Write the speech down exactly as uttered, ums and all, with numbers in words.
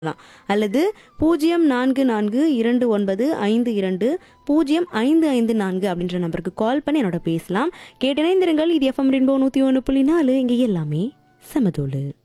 அல்லது பூஜ்ஜியம் நான்கு நான்கு இரண்டு ஒன்பது ஐந்து இரண்டு பூஜ்ஜியம் ஐந்து ஐந்து நான்கு அப்படின்ற நம்பருக்கு கால் பண்ணி என்னோட பேசலாம். கேட்டிணைந்திருங்கள். இது எஃப்எம் ரெயின்போ நூற்றி ஒன்று புள்ளி நாலு. இங்கே எல்லாமே சமதோலு.